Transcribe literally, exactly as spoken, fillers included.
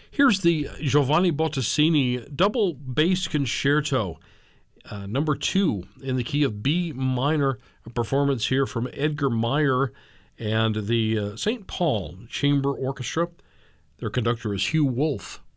Here's the Giovanni Bottesini Double Bass Concerto, uh, number two in the key of B minor, a performance here from Edgar Meyer and the uh, Saint Paul Chamber Orchestra. Their conductor is Hugh Wolf.